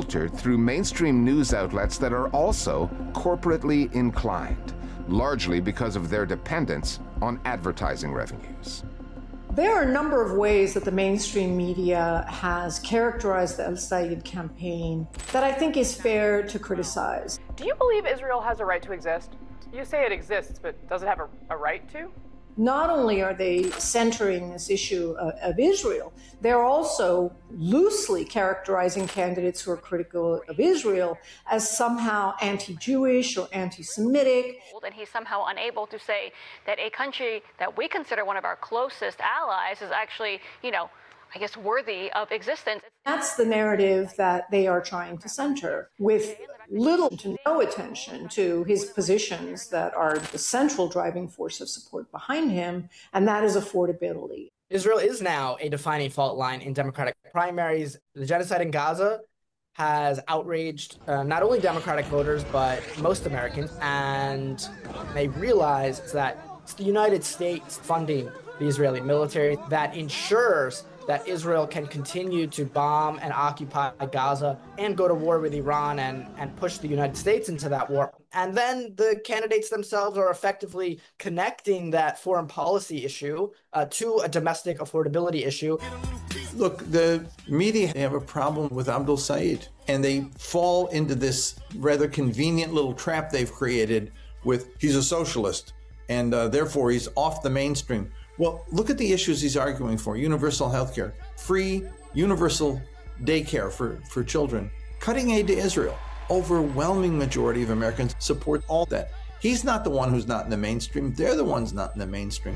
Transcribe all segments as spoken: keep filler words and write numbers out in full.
filtered through mainstream news outlets that are also corporately inclined, largely because of their dependence on advertising revenues. There are a number of ways that the mainstream media has characterized the al-Sayed campaign that I think is fair to criticize. Do you believe Israel has a right to exist? You say it exists, but does it have a, a right to? Not only are they centering this issue of, of Israel, they're also loosely characterizing candidates who are critical of Israel as somehow anti-Jewish or anti-Semitic. And he's somehow unable to say that a country that we consider one of our closest allies is actually, you know, I guess, worthy of existence. That's the narrative that they are trying to center, with little to no attention to his positions that are the central driving force of support behind him, and that is affordability. Israel is now a defining fault line in Democratic primaries. The genocide in Gaza has outraged uh, not only Democratic voters, but most Americans, and they realize that it's the United States funding the Israeli military that ensures that Israel can continue to bomb and occupy Gaza and go to war with Iran and, and push the United States into that war. And then the candidates themselves are effectively connecting that foreign policy issue uh, to a domestic affordability issue. Look, the media have a problem with Abdul Sayed, and they fall into this rather convenient little trap they've created with he's a socialist, and uh, therefore he's off the mainstream. Well, look at the issues he's arguing for. Universal health care, free universal daycare for, for children, cutting aid to Israel. Overwhelming majority of Americans support all that. He's not the one who's not in the mainstream. They're the ones not in the mainstream.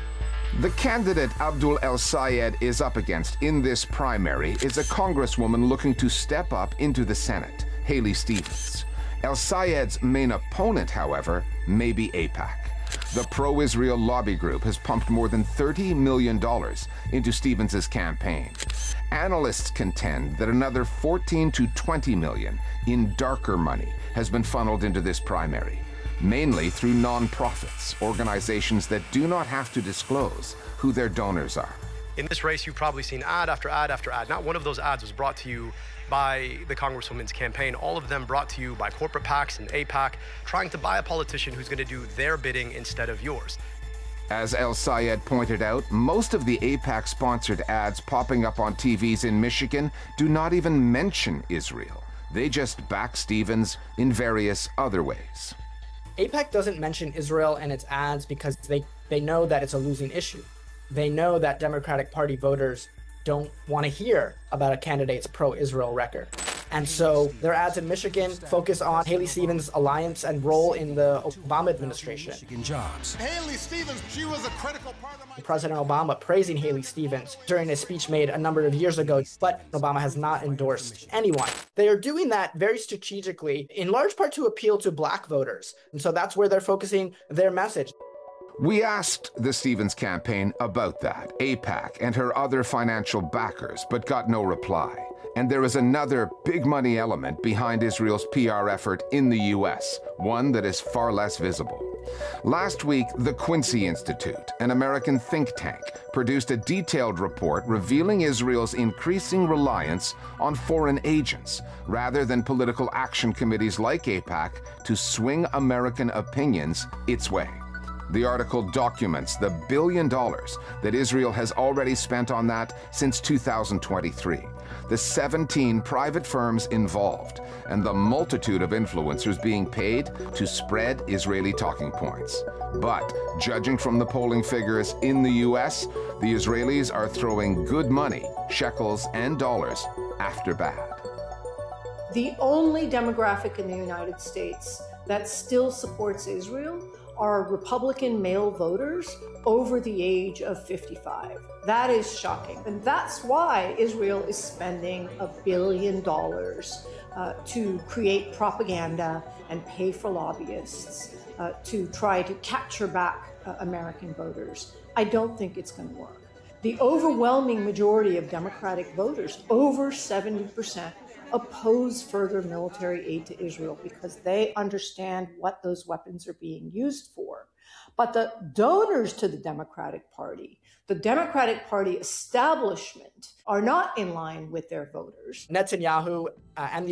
The candidate Abdul El-Sayed is up against in this primary is a congresswoman looking to step up into the Senate, Haley Stevens. El-Sayed's main opponent, however, may be AIPAC. The pro-Israel lobby group has pumped more than thirty million dollars into Stevens' campaign. Analysts contend that another fourteen to twenty million dollars in darker money has been funneled into this primary, mainly through nonprofits, organizations that do not have to disclose who their donors are. In this race, you've probably seen ad after ad after ad. Not one of those ads was brought to you by the Congresswoman's campaign. All of them brought to you by corporate PACs and AIPAC, trying to buy a politician who's going to do their bidding instead of yours. As El-Sayed pointed out, most of the AIPAC-sponsored ads popping up on T Vs in Michigan do not even mention Israel. They just back Stevens in various other ways. AIPAC doesn't mention Israel in its ads because they, they know that it's a losing issue. They know that Democratic Party voters don't want to hear about a candidate's pro-Israel record. And so their ads in Michigan focus on Haley Stevens' alliance and role in the Obama administration. Jobs. Haley Stevens, she was a critical part of my... President Obama praising Haley Stevens during a speech made a number of years ago, but Obama has not endorsed anyone. They are doing that very strategically, in large part to appeal to black voters. And so that's where they're focusing their message. We asked the Stevens campaign about that, AIPAC and her other financial backers, but got no reply. And there is another big money element behind Israel's P R effort in the U S, one that is far less visible. Last week, the Quincy Institute, an American think tank, produced a detailed report revealing Israel's increasing reliance on foreign agents, rather than political action committees like AIPAC to swing American opinions its way. The article documents the billion dollars that Israel has already spent on that since two thousand twenty-three, the seventeen private firms involved, and the multitude of influencers being paid to spread Israeli talking points. But judging from the polling figures in the U S, the Israelis are throwing good money, shekels and dollars, after bad. The only demographic in the United States that still supports Israel are Republican male voters over the age of fifty-five. That is shocking. And that's why Israel is spending a billion dollars uh, to create propaganda and pay for lobbyists uh, to try to capture back uh, American voters. I don't think it's going to work. The overwhelming majority of Democratic voters, over seventy percent, oppose further military aid to Israel because they understand what those weapons are being used for. But the donors to the Democratic Party, the Democratic Party establishment, are not in line with their voters. Netanyahu uh, and the